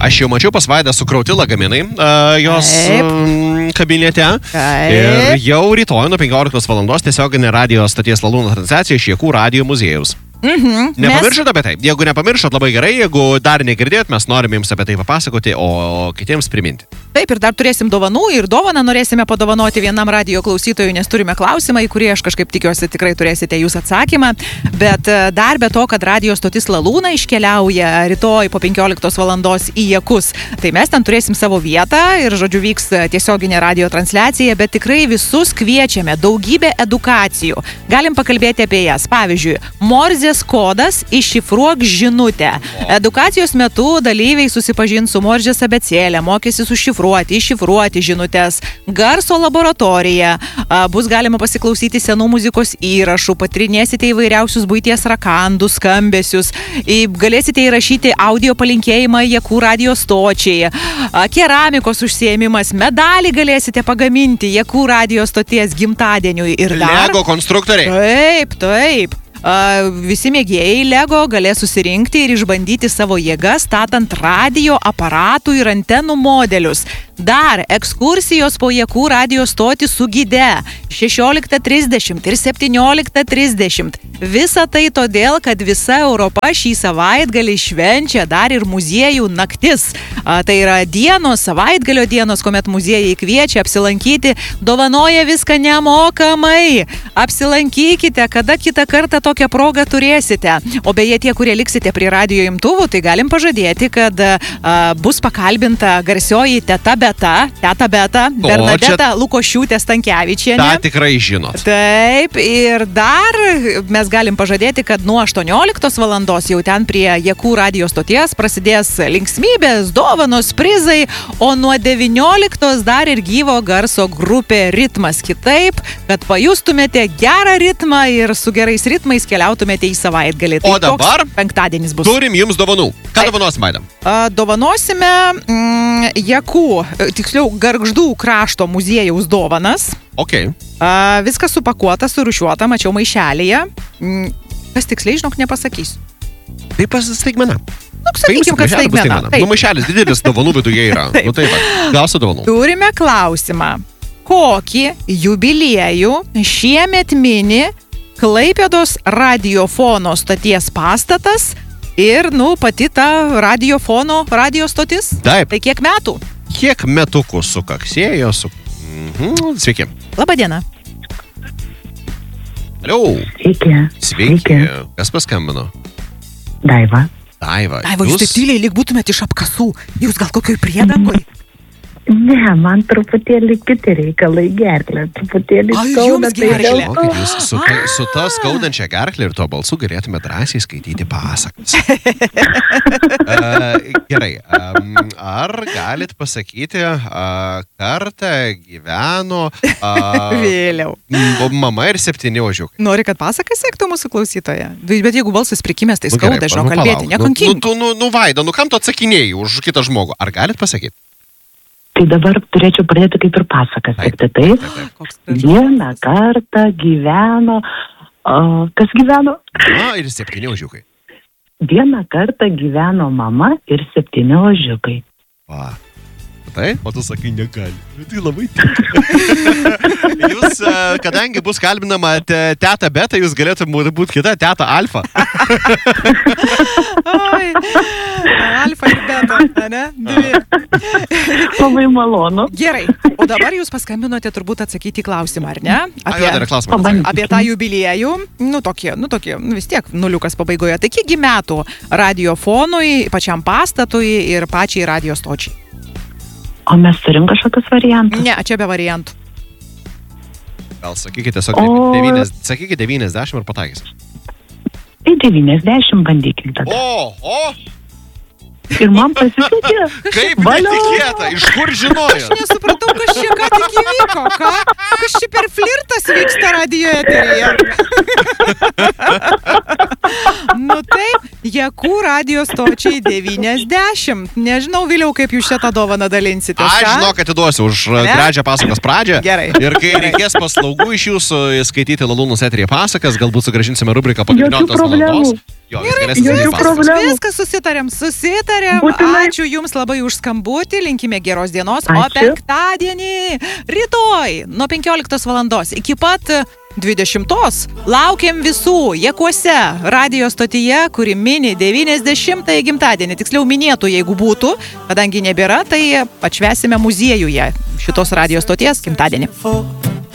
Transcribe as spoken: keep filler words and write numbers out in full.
Aš jau mačiau pas Vaidą sukrauti lagaminai uh, jos um, kabinete. Taip. Ir jau rytoj nuo penkioliktos valandos tiesioginė radio stoties Lalūno transliacija iš Jakų radio muziejaus. Mhm. Nepamiršot apie tai? Jeigu nepamiršot, labai gerai, jeigu dar negirdėjot, mes norime jums apie tai papasakoti, o kitiems priminti. Taip, ir dar turėsim dovanų ir dovaną norėsime padovanoti vienam radio klausytojui, nes turime klausimą, į kurį aš kažkaip tikiuosi tikrai turėsite jūs atsakymą. Bet dar be to, kad radio stotis Lalūna iškeliauja rytoj po penkioliktos valandos į Jakus, tai mes ten turėsim savo vietą ir, žodžiu, vyks tiesioginė radio transliacija, bet tikrai visus kviečiame, daugybė edukacijų. Galim pakalbėti apie jas. Pavyzdžiui, Morzės kodas iššifruok žinutę. Edukacijos metu dalyviai susipažins su Morzės abėcėle, mokysis užšifruoti, iššifruoti žinutės, garso laboratorija, bus galima pasiklausyti senų muzikos įrašų, patrinėsite įvairiausius buities rakandus, skambesius, galėsite įrašyti audio palinkėjimą Jakų radio stočiai, keramikos užsiėmimas, medalį galėsite pagaminti Jakų radio stoties gimtadieniui ir dar... Lego konstruktoriai. Taip, taip. Uh, visi mėgėjai Lego galės susirinkti ir išbandyti savo jėgas, statant radio aparatų ir antenų modelius. Dar ekskursijos po Jakų radio stotį su gide šešioliktą trisdešimt ir septynioliktą trisdešimt. Visa tai todėl, kad visa Europa šį savaitgalį švenčia dar ir muziejų naktis. A, tai yra dienos, savaitgalio dienos, kuomet muziejai kviečia apsilankyti, dovanoja viską nemokamai. Apsilankykite, kada kitą kartą tokią progą turėsite. O beje, tie, kurie liksite prie radio imtuvų, tai galim pažadėti, kad a, bus pakalbinta garsioji teta Beta, teta Beta, Bernadeta čia... Lukošiūtė Stankevičienė. Ta tikrai žinot. Taip, ir dar mes galim pažadėti, kad nuo aštuonioliktos valandos jau ten prie Jakų radio stoties prasidės linksmybės, dovanos, prizai, o nuo devynioliktos dar ir gyvo garso grupė Ritmas Kitaip, kad pajustumėte gerą ritmą ir su gerais ritmais keliautumėte į savaitgalį. O tai dabar penktadienis bus. Turim jums dovanų. Ką dovanosim, Vaida? Dovanosime mm, Jakų, tiksliau Gargždų krašto muziejaus dovanas. Okay. A, viskas supakuota, surūšiuota, mačiau maišelėje. Kas tiksliai, žinok, nepasakysiu. Tai pas staigmena. Nu, sakykim, kad staigmena. Nu, maišelis didelis, dovanų viduje yra. Nu, tai va, gausiu dovanų. Turime klausimą. Kokį jubiliejų šiemet mini Klaipėdos radiofono stoties pastatas ir, nu, pati ta radiofono radio stotis? Taip. Tai kiek metų? Kiek metukų sukaksėjo su... Mhm. Sveiki. Labadiena. Alio. Sveiki. Sveiki. Sveiki. Kas paskambino? Daiva. Daiva. Daiva, jūs, jūs taip tyliai, lyg būtumėt iš apkasų. Jūs gal kokioj priedangoj? Ne, man truputėlį kiti reikalai gerklę. Truputėlį Ai, skauda. jums gerklę. Tai dėl to- Jūs su ta, su ta skaudančia gerklė ir tuo balsu galėtume drąsiai skaityti pasakas. uh, gerai. Um, ar galit pasakyti, uh, kartą gyveno uh, Vėliau. mama ir septyni ožiukai? Nori, kad pasakas sektų mūsų klausytoje? Bet jeigu balsas prikimęs, tai Nu, skauda, gerai, žinau, nu, kalbėti. palauk. Nekankink. Nu, nu, nu, nu, Vaida, nu kam tu atsakinėjai už kitą žmogų? Ar galit pasakyti? Tai dabar turėčiau pradėti kaip ir pasakas. Taip, Taip, taip. Koks gražus Vieną balsas. kartą gyveno... Uh, kas gyveno? Na, ir septyni ožiukai. Vieną kartą gyveno mama ir septyni ožiukai. Va. Tai? O tu sakai, negali. Tai labai tinka. Jūs, kadangi bus kalbinama teta Beta, jūs galėtumėte būti kita teta Alfa. Ai, Alfa ir Beta, ne? Dvi. Labai malonu. Gerai, o dabar jūs paskambinote turbūt atsakyti į klausimą, ar ne? Apie, Ai, dar klausimą. Pabandyk. Apie tą jubiliejų, nu tokie, nu tokie, nu vis tiek nuliukas pabaigoje. Tai kiekgi metų radiofonui, pačiam pastatui ir pačiai radio stočiai? O mes turim kažkokius variantus? Ne, čia be variantų. Gal sakykite tiesiog O- devynias, sakykite devyniasdešimt ir pataikysit. Tai devyniasdešimt bandykim tada. O, o, Ir man pasisekė. kaip Valio! netikėta, iš kur Aš žinojot? nesupratau, kas čia ką tik įvyko, ką? Kas čia per flirtas vyksta radio eteryje? Nu taip, Jakų radio stočiai devyniasdešimt. Nežinau, Viliau, kaip jūs šitą dovaną dalinsite. Aš žinau, kad atiduosiu už gražią pasakos pradžią. Gerai. Ir kai reikės paslaugų iš jūsų skaityti Lalūnus eteryje pasakas, galbūt sugražinsime rubriką po devynioliktos valandos. Jo, Jokių problemų. Viskas susitarėm, susitarėm. Būtinai. Ačiū Jums labai už skambutį, linkime geros dienos. Ačiū. O penktadienį, rytoj, nuo penkioliktos valandos iki pat dvidešimtos laukiam visų Jakuose radio stotyje, kuri mini devyniasdešimtąjį gimtadienį. Tiksliau minėtų, jeigu būtų, kadangi nebėra, tai atšvęsime muziejuje šitos radio stoties gimtadienį.